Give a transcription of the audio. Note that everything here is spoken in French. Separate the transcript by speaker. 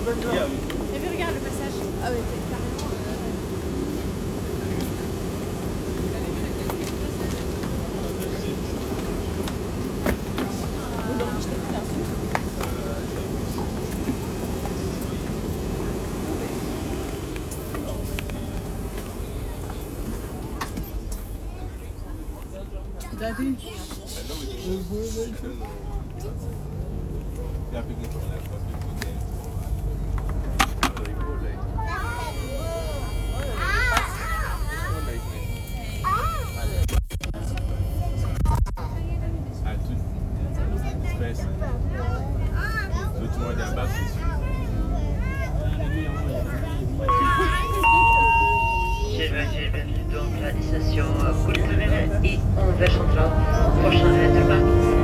Speaker 1: J'ai vu, regarde le passage. Ah ouais, carrément.
Speaker 2: Daddy.
Speaker 3: Bienvenue donc à la station Coulter et on va chanter au prochain arrêt de parc.